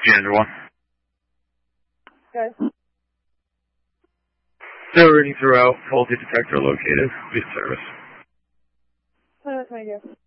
Janitor 1. Okay. Still reading throughout. Faulty detector located. Be service. Thank you.